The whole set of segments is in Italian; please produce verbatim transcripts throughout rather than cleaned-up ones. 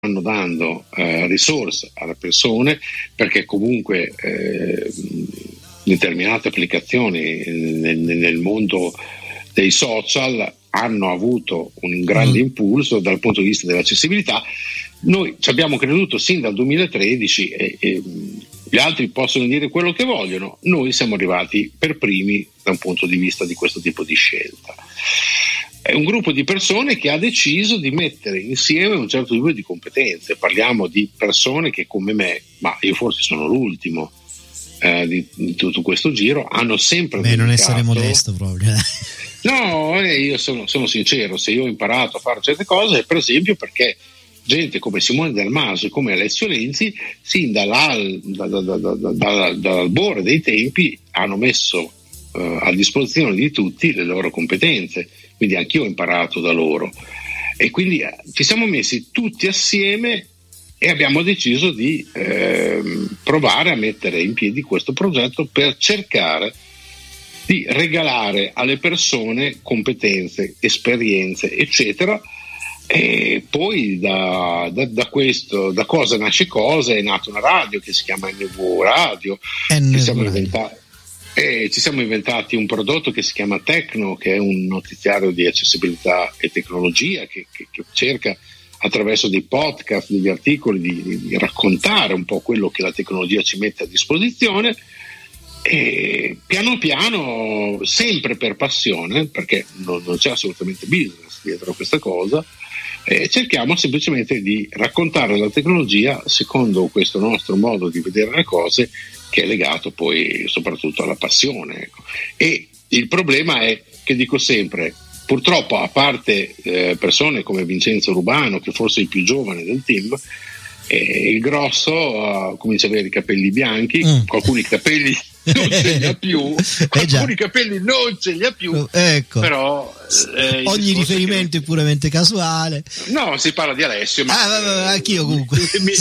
stanno dando eh, risorse alle persone, perché comunque eh, determinate applicazioni nel, nel mondo dei social hanno avuto un grande mm. impulso dal punto di vista dell'accessibilità. Noi ci abbiamo creduto sin dal duemilatredici e, e gli altri possono dire quello che vogliono, noi siamo arrivati per primi da un punto di vista di questo tipo di scelta. È un gruppo di persone che ha deciso di mettere insieme un certo tipo di competenze. Parliamo di persone che, come me, ma io forse sono l'ultimo eh, di, di tutto questo giro, hanno sempre Beh, dedicato... non essere modesto proprio. No, eh, io sono, sono sincero, se io ho imparato a fare certe cose è per esempio perché gente come Simone Del Maso e come Alessio Lenzi, sin dall'al, da, da, da, da, da, dall'albore dei tempi, hanno messo eh, a disposizione di tutti le loro competenze. Quindi anch'io ho imparato da loro e quindi ci siamo messi tutti assieme e abbiamo deciso di eh, provare a mettere in piedi questo progetto per cercare di regalare alle persone competenze, esperienze, eccetera. E poi da, da, da questo, da cosa nasce cosa, è nata una radio che si chiama N V Radio, N V che siamo Radio. inventati. E ci siamo inventati un prodotto che si chiama Tecno, che è un notiziario di accessibilità e tecnologia che, che, che cerca attraverso dei podcast, degli articoli di, di raccontare un po' quello che la tecnologia ci mette a disposizione, e piano piano, sempre per passione, perché non, non c'è assolutamente business dietro a questa cosa, eh, cerchiamo semplicemente di raccontare la tecnologia secondo questo nostro modo di vedere le cose, che è legato poi soprattutto alla passione, ecco. E il problema è che, dico sempre, purtroppo, a parte eh, persone come Vincenzo Rubano, che forse è il più giovane del team, eh, il grosso uh, comincia ad avere i capelli bianchi, mm. qualcuno i capelli non ce li ha più, alcuni eh capelli non ce li ha più, ecco. Però eh, ogni riferimento che... è puramente casuale. No, si parla di Alessio, ma ah, vabbè, anch'io comunque.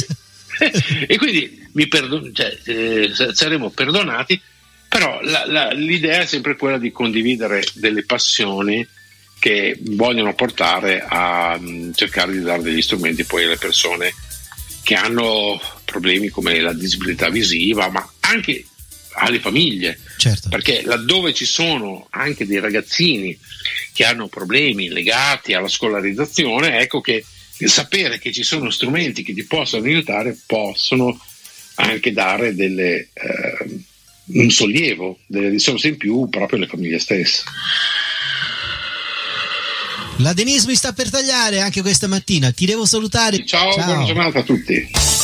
E quindi mi perdon- cioè, eh, saremo perdonati, però la, la, l'idea è sempre quella di condividere delle passioni che vogliono portare a um, cercare di dare degli strumenti poi alle persone che hanno problemi come la disabilità visiva, ma anche alle famiglie, certo. Perché laddove ci sono anche dei ragazzini che hanno problemi legati alla scolarizzazione, ecco che sapere che ci sono strumenti che ti possono aiutare possono anche dare delle, eh, un sollievo, delle risorse in più proprio alle famiglie stesse. La Denise mi sta per tagliare anche questa mattina, ti devo salutare. Ciao, Ciao. Buona giornata a tutti.